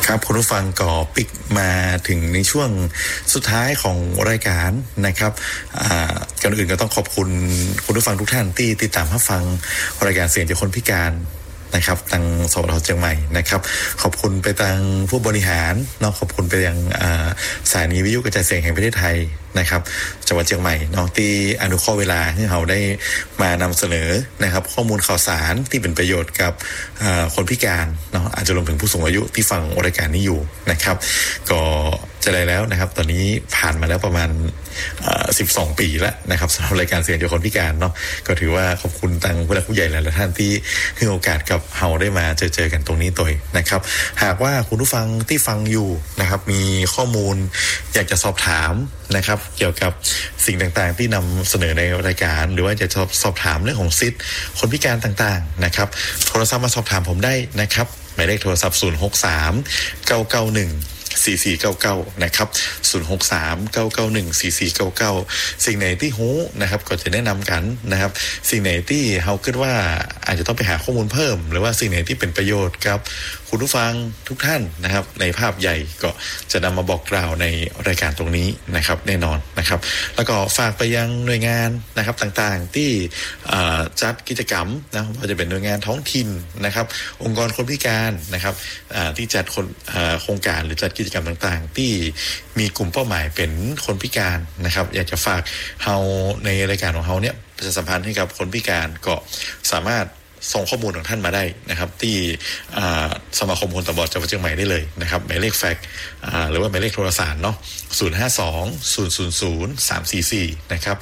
ครับคุณผู้ฟังก็ปิกมาถึงในช่วงสุดท้ายของรายการนะครับก่อนอื่นก็ต้องขอบคุณคุณผู้ฟังทุกท่านที่ติดตามรับฟังรายการเสียงจากคนพิการนะครับทางสวทเชียงใหม่นะครับขอบคุณไปทางผู้บริหารเนาะขอบคุณไปยังสถานีวิทยุกระจายเสียงแห่งประเทศไทยนะครับจังหวัดเชียงใหม่เนาะที่อนุเคราะห์เวลาให้เราได้มานำเสนอนะครับข้อมูลข่าวสารที่เป็นประโยชน์กับคนพิการเนาะอาจจะรวมถึงผู้สูงอายุที่ฟังรายการนี้อยู่นะครับก็จะได้แล้วนะครับตอนนี้ผ่านมาแล้วประมาณ12 ปีแล้วนะครับสำหรับรายการเสียงจากคนพิการเนาะก็ถือว่าขอบคุณทางผู้หลักผู้ใหญ่หลายๆท่านที่ให้โอกาสกับเราได้มาเจอกันตรงนี้ตัวนะครับหากว่าคุณผู้ฟังที่ฟังอยู่นะครับมีข้อมูลอยากจะสอบถามนะครับเกี่ยวกับสิ่งต่างๆที่นำเสนอในรายการหรือว่าจะสอบถามเรื่องของสิทธิ์คนพิการต่างๆนะครับโทรศัพท์มาสอบถามผมได้นะครับหมายเลขโทรศัพท์063 991 4499นะครับ063 991 4499สิ่งไหนที่หูนะครับก็จะแนะนำกันนะครับสิ่งไหนที่เฮาคิดว่าอาจจะต้องไปหาข้อมูลเพิ่มหรือว่าสิ่งไหนที่เป็นประโยชน์กับคุณผู้ฟังทุกท่านนะครับในภาพใหญ่ก็จะนำมาบอกกล่าวในรายการตรงนี้นะครับแน่นอนนะครับแล้วก็ฝากไปยังหน่วยงานนะครับต่างๆที่จัดกิจกรรมนะว่าจะเป็นหน่วยงานท้องถิ่นนะครับองค์กรคนพิการนะครับที่จัดโครงการหรือจัดกิจกรรมต่างๆที่มีกลุ่มเป้าหมายเป็นคนพิการนะครับอยากจะฝากเฮาในรายการของเฮาเนี่ยประชาสัมพันธ์ให้กับคนพิการก็สามารถส่งข้อมูลของท่านมาได้นะครับที่สมาคมคนตาบอดจังหวัดเชียงใหม่ได้เลยนะครับหมายเลขแฟกซ์หรือว่าหมายเลขโทรศัพท์เนาะ052 000 344นะครับ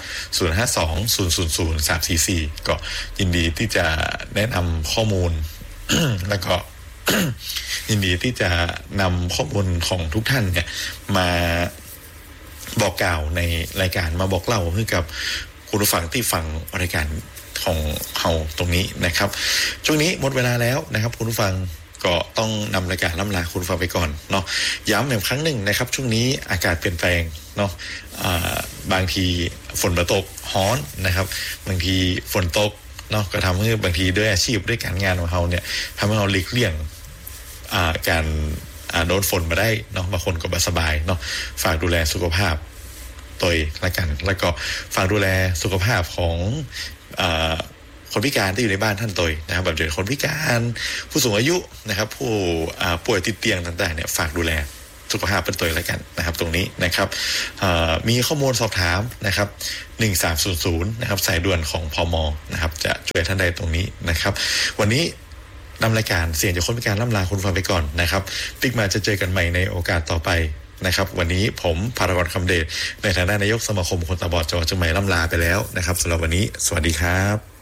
052 000 344ก็ยินดีที่จะแนะนำข้อมูล แล้วก็ ยินดีที่จะนำข้อมูลของทุกท่านเนี่ยมาบอกกล่าวในรายการมาบอกเล่าให้กับคุณผู้ฟังที่ฟังรายการของเราตรงนี้นะครับช่วงนี้หมดเวลาแล้วนะครับคุณผู้ฟังก็ต้องนำรายการล่ำลาคุณผู้ฟังไปก่อนเนาะย้ำอีกครั้งหนึ่งนะครับช่วงนี้อากาศเปลี่ยนแปลงเนาะบางทีฝนมาตกฮ้อนนะครับบางทีฝนตกเนาะก็ทำให้บางทีด้วยอาชีพด้วยการงานของเราเนี่ยทำให้เราหลีกเลี่ยงการโดนฝนมาได้เนาะบางคนก็สบายเนาะฝากดูแลสุขภาพตัวเองละกันแล้วก็ฝากดูแลสุขภาพของคนพิการที่อยู่ในบ้านท่านตัวนะครับแบบเช่นคนพิการผู้สูงอายุนะครับผู้ป่วยติดเตียงต่างๆเนี่ยฝากดูแลสุขภาพเป็นตัวละกันนะครับตรงนี้นะครับมีข้อมูลสอบถามนะครับ1300นะครับสายด่วนของพม.นะครับจะช่วยท่านใดตรงนี้นะครับวันนี้นำรายการเสียงจากคนพิการล่ำลาคุณฟังไปก่อนนะครับติ๊กมาจะเจอกันใหม่ในโอกาสต่อไปนะครับวันนี้ผมภารกรคำเดชในฐานะนายกสมาคมคนตาบอดจังหวัดเชียงใหม่ล่ำลาไปแล้วนะครับสำหรับวันนี้สวัสดีครับ